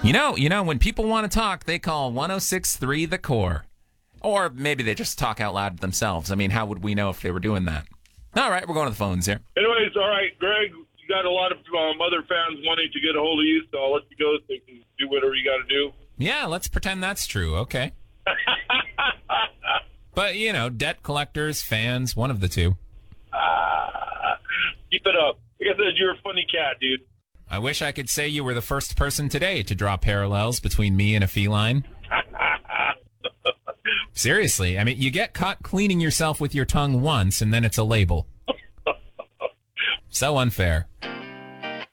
When people want to talk, they call 106.3 The Core. Or maybe they just talk out loud to themselves. I mean, how would we know if they were doing that? All right, we're going to the phones here. Anyways, all right, Greg, you got a lot of other fans wanting to get a hold of you, so I'll let you go so you can do whatever you got to do. Yeah, let's pretend that's true. Okay. But, debt collectors, fans, one of the two. Keep it up. Like I said, you're a funny cat, dude. I wish I could say you were the first person today to draw parallels between me and a feline. Seriously, I mean, you get caught cleaning yourself with your tongue once, and then it's a label. So unfair.